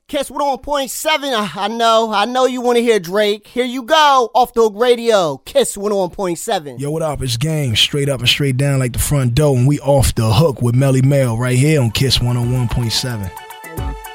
Kiss 101.7. I know you want to hear Drake. Here you go. Off the Hook Radio. Kiss 101.7. Yo, what up? It's Game. Straight up and straight down like the front door. And we off the hook with Melly Mel right here on Kiss 101.7.